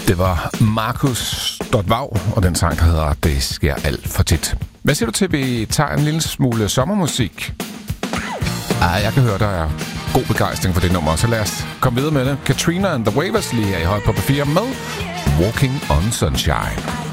Det var Markus Dotvav og den sang, der hedder Det sker alt for tit. Hvad siger du til, at vi tager en lille smule sommermusik? Jeg kan høre, der er god begejstring for det nummer, så lad os komme videre med det. Katrina and the Waivers lige her i højt på P4 med Walking on Sunshine.